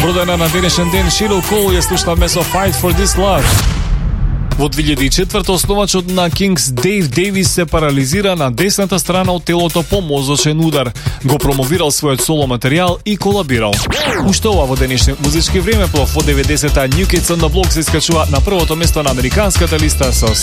Родена на денешен ден, Шерил Коул ја слушнавме со Fight for This Love. Во 2004 основачот на Kings Дейв Дейвис се парализира на десната страна од телото по мозочен удар. Го промовирал својот соло материјал и колабирал. Уште ова во денешниот музички времеплов во 90-та New Kids on the Block се искачува на првото место на американската листа со